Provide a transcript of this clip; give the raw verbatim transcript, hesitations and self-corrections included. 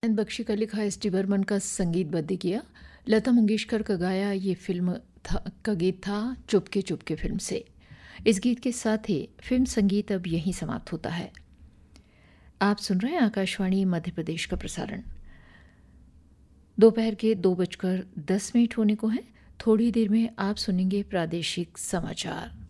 बख्शी का लिखा S T Burman का संगीतबद्ध किया, लता मंगेशकर का गाया ये फिल्म था, का गीत था चुपके चुपके फिल्म से। इस गीत के साथ ही फिल्म संगीत अब यहीं समाप्त होता है। आप सुन रहे हैं आकाशवाणी मध्य प्रदेश का प्रसारण। दोपहर के दो बजकर दस मिनट होने को है। थोड़ी देर में आप सुनेंगे प्रादेशिक समाचार।